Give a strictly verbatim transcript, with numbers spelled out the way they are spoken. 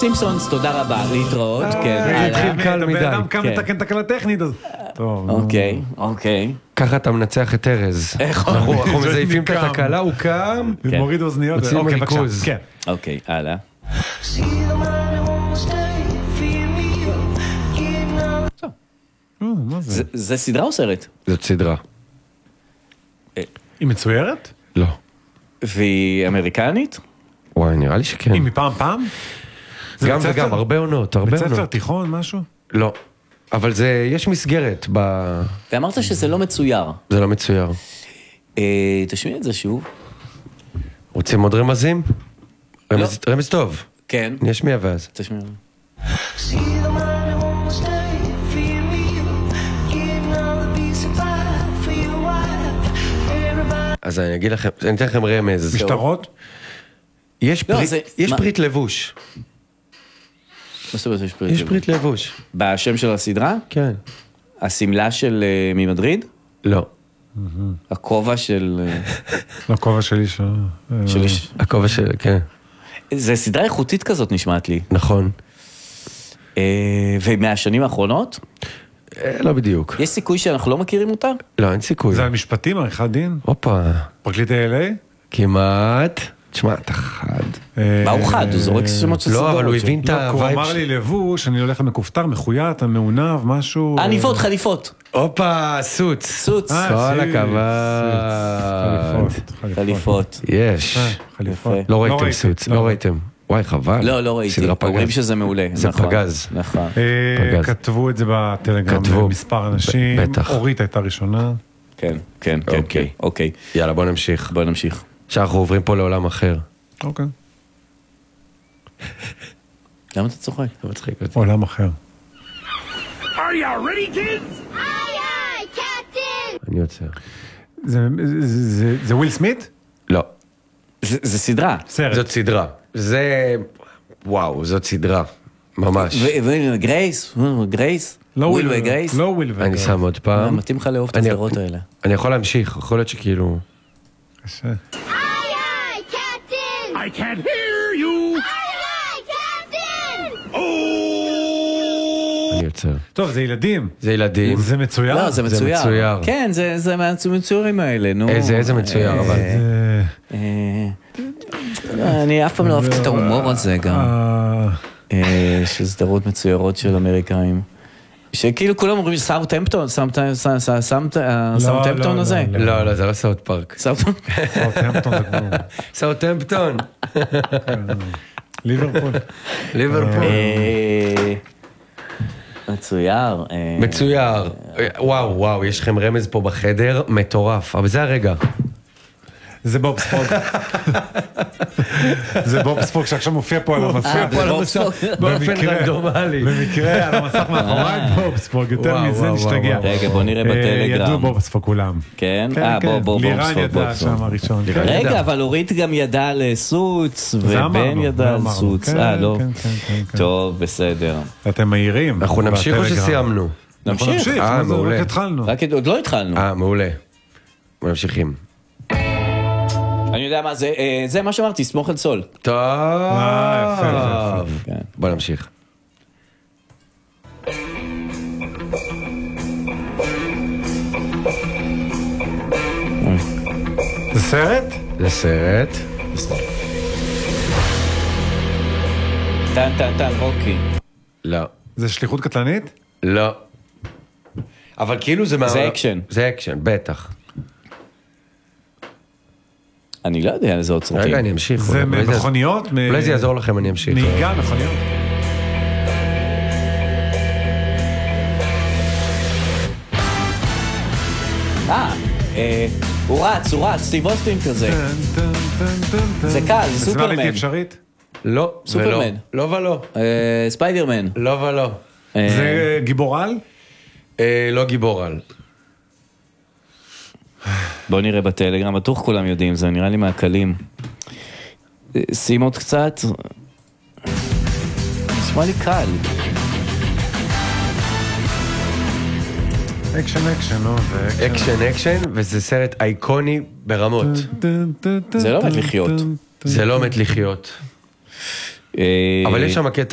סימפסונס, תודה רבה, להתראות, כן. זה התחיל קל מדי. אדם קם לתקן תקלה טכנית. טוב. אוקיי, אוקיי. ככה אתה מנצח את ארז. אנחנו מזייפים את התקלה, הוא קם. מוריד אוזניות. מוצאים אוקיי, ריכוז. בבקשה. כן. אוקיי, הלאה. מה זה? זה סדרה או סרט? זאת סדרה. היא מצוירת? לא. והיא אמריקנית? וואי, נראה לי שכן. היא מפעם פעם? זה גם בית ספר? וגם, הרבה עונות, הרבה בית עונות. ספר, תיכון, משהו? לא. אבל זה, יש מסגרת ב... ואמרת שזה לא מצויר. זה לא מצויר. אה, תשמיע את זה שוב. רוצים עוד רמזים? רמז, רמז טוב. כן. אני אשמיע ואז. תשמיע. אז אני אגיד לכם, אני אתן לכם רמז. משטרות? יש לא, פריט, זה- יש מה- פריט לבוש. מה זאת אומרת יש פריט? יש פריט לבוש. בשם של הסדרה? כן. הסמלה של אה, ממדריד? לא. הכובע של... אה, לא, כובע שלי ש... של... הכובע של, כן. זה סדרה איכותית כזאת נשמעת לי. נכון. אה, ומהשנים האחרונות? אה, לא בדיוק. יש סיכוי שאנחנו לא מכירים אותה? לא, אין סיכוי. זה על משפטים, עריכת דין? הופה. פרקליט ה-אל איי? כמעט. תשמע, אתה חד. מה הוא חד? הוא זורק שמות של סדרות. לא, אבל הוא הבין את לא, הוא הווייב. אמר לי לבוש, אני הולך למכופתר, מחויית, המעונב, משהו... עניפות, חליפות. הופה, סוץ. סוץ. אה, כל סיץ, הכבוד. סיץ, חליפות, חליפות. יש. אה, חליפות. יפה. לא ראיתם ראיתי, סוץ, לא לא ראיתם. וואי, חבל. לא, לא ראיתי. סדרה פגז. אומרים שזה מעולה. זה נכון, פגז. נכון. אה, פגז. כתבו את זה בטלגרם, כתבו. מספר אנשים. ב- בטח. אורית הייתה ראשונה. כן, כן, כן, אוקיי. כן. אוקיי. יאללה, בוא נמשיך. בוא נמשיך. שאנחנו עוברים פה לעולם אחר. אוקיי. למה אתה צוחק? זה מצחיק אותי. עולם אחר. אני יוצא. זה- זה- זה- זה וויל סמית? לא. זה זה סדרה. סרט. זאת סדרה. זה... וואו, זאת סדרה. ממש. ו- וגרייס? גרייס? לא וויל וגרייס? לא וויל וגרייס. אני שם עוד פעם. מתאים לך לאהוב את אני- הסדרות האלה. אני יכול להמשיך, יכול להיות שכאילו... קשה. I can't hear you. אני יוצא. טוב, זה ילדים. זה ילדים. זה מצויר? לא, זה מצויר. מצויר. כן, זה- זה מהמצוירים האלה, נו. איזה- איזה מצויר, אה, אבל. זה- אה, לא, אני אף פעם לא אהבתי את ההומור הזה גם. אה, אה, של סדרות מצוירות של אמריקאים. שכאילו כולם אומרים סאוטהמפטון, הסאוטהמפטון לא, הזה. לא, לא, לא, זה לא סאוט פארק. סאוטהמפטון. סאוטהמפטון זה כמו... סאוטהמפטון. ליברפול. ליברפול. אה, מצויר. אה, מצויר. וואו, וואו, יש לכם רמז פה בחדר, מטורף. אבל זה הרגע. זה בוב ספוג. זה בוב ספוג שעכשיו מופיע פה על המסך. אה, זה בוב ספוג. באופן במקרה. רנדומלי. במקרה על המסך מאחוריי בוב ספוג. יותר וואו, מזה וואו, נשתגע. וואו, רגע, בוא נראה אה, בטלגרם. ידעו בוב ספוג כולם. כן? כן, אה, כן. בוא, בוא, בוא, לירן ספוג, בוא, ידע ספוג. שם הראשון. לירן. רגע, ידע. אבל אורית גם ידעה על סוץ, ובן אמרנו, ידע על אמרנו. סוץ. כן, אה, לא. כן, כן, כן, כן. טוב, בסדר. אתם מהירים. אנחנו נמשיך או בטלגרם. שסיימנו? אנחנו נמשיך. נמשיך. אה, מה זה, מעולה. רק התחלנו. רק עוד לא התחלנו. אה, מעולה. ממשיכים. אני יודע מה זה, אה, זה מה שאמרתי, סמוך על סול. טוב. אה, יפה, יפה, כן. בוא נמשיך. זה סרט? זה סרט. טן טן טן רוקי. לא. זה שליחות קטלנית? לא. אבל כאילו זה... זה מה- אקשן. זה אקשן, בטח. אני לא יודע איזה עוד סרטים. רגע, אני אמשיך. זה אולי מכוניות? מ- אולי זה יעזור לכם, אני אמשיך. נהיגה, מכוניות. אה, אה, הוא רץ, הוא רץ, סטיב אוסטין כזה. טן, טן, טן, טן, זה טן. קל, זה משימה סופרמן. בלתי אפשרית? לא, סופרמן. ולא. לא ולא. אה, ספיידרמן. לא ולא. אה, זה גיבור על? אה, לא גיבור על. בוא נראה בטלגרם, בטוח כולם יודעים, זה נראה לי מהקלים. אה, שים עוד קצת. נשמע לי קל. אקשן אקשן, נו, זה אקשן אקשן, וזה סרט אייקוני ברמות. זה לא מת לחיות. זה לא מת לחיות. אה, אבל יש שם קטע